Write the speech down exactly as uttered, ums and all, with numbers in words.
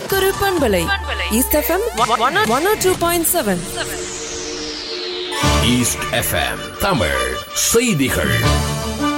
கேட்கொரு பண்பலை east FM one ஓ two point seven. East FM Tamil செய்திகள்.